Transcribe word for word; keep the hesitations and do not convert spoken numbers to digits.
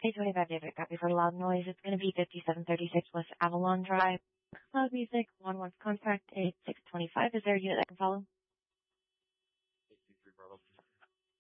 Hey, twenty-five David, copy for loud noise. It's going to be fifty-seven thirty-six West Avalon Drive. Loud music, one one contact, eight six twenty-five. Is there a unit I can follow?